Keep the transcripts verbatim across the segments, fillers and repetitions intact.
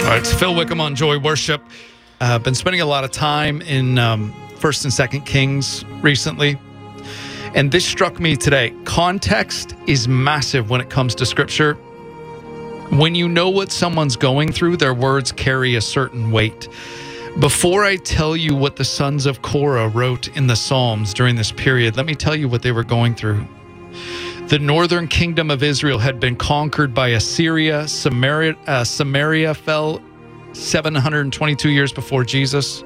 All right, it's Phil Wickham on Joy Worship. I've uh, been spending a lot of time in um, First and Second Kings recently, and this struck me today. Context is massive when it comes to Scripture. When you know what someone's going through, their words carry a certain weight. Before I tell you what the sons of Korah wrote in the Psalms during this period, let me tell you what they were going through. The northern kingdom of Israel had been conquered by Assyria. Samaria, uh, Samaria fell seven hundred twenty-two years before Jesus.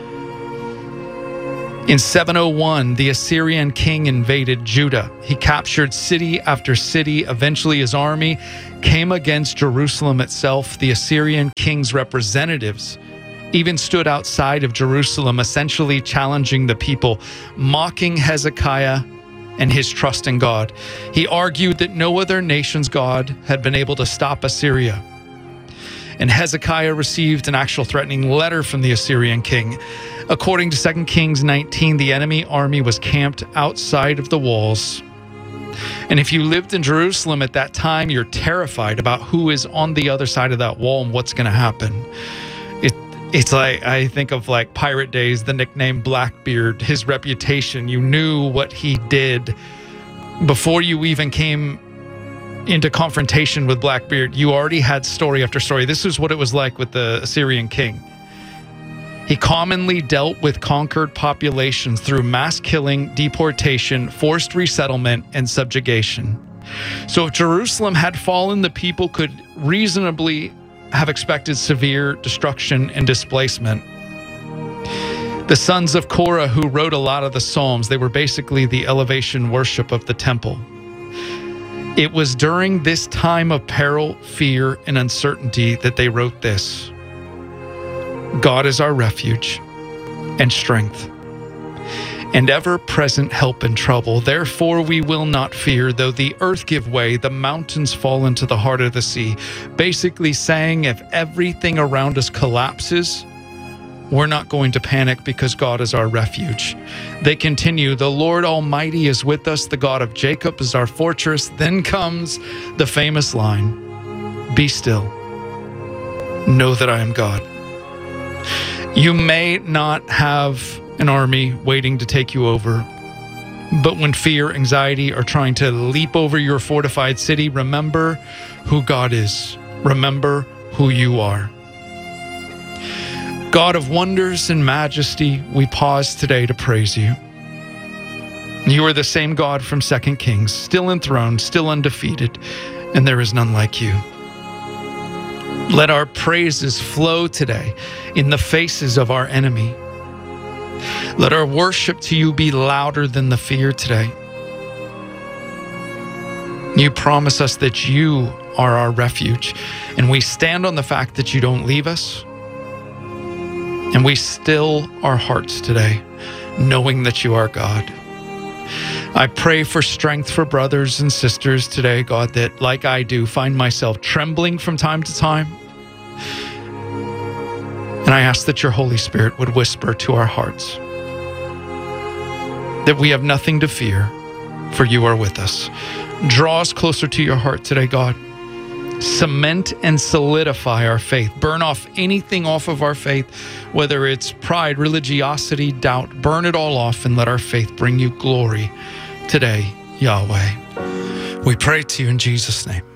In seven oh one, the Assyrian king invaded Judah. He captured city after city. Eventually, his army came against Jerusalem itself. The Assyrian king's representatives even stood outside of Jerusalem, essentially challenging the people, mocking Hezekiah and his trust in God. He argued that no other nation's God had been able to stop Assyria. And Hezekiah received an actual threatening letter from the Assyrian king. According to Second Kings nineteen, the enemy army was camped outside of the walls. And if you lived in Jerusalem at that time, you're terrified about who is on the other side of that wall and what's going to happen. It, it's like, I think of like Pirate Days, the nickname Blackbeard, his reputation. You knew what he did before you even came into confrontation with Blackbeard. You already had story after story. This is what it was like with the Assyrian king. He commonly dealt with conquered populations through mass killing, deportation, forced resettlement, and subjugation. So if Jerusalem had fallen, the people could reasonably have expected severe destruction and displacement. The sons of Korah, who wrote a lot of the Psalms, they were basically the elevation worship of the temple. It was during this time of peril, fear, and uncertainty that they wrote this: God is our refuge and strength, and ever-present help in trouble. Therefore we will not fear, though the earth give way, the mountains fall into the heart of the sea. Basically saying, if everything around us collapses, we're not going to panic because God is our refuge. They continue, the Lord Almighty is with us. The God of Jacob is our fortress. Then comes the famous line, be still, know that I am God. You may not have an army waiting to take you over, but when fear, anxiety are trying to leap over your fortified city, remember who God is. Remember who you are. God of wonders and majesty, we pause today to praise you. You are the same God from Second Kings, still enthroned, still undefeated, and there is none like you. Let our praises flow today in the faces of our enemy. Let our worship to you be louder than the fear today. You promise us that you are our refuge, and we stand on the fact that you don't leave us. And we still our hearts today, knowing that you are God. I pray for strength for brothers and sisters today, God, that like I do, find myself trembling from time to time. And I ask that your Holy Spirit would whisper to our hearts that we have nothing to fear, for you are with us. Draw us closer to your heart today, God. Cement and solidify our faith. Burn off anything off of our faith, whether it's pride, religiosity, doubt. Burn it all off and let our faith bring you glory today, Yahweh. We pray to you in Jesus' name.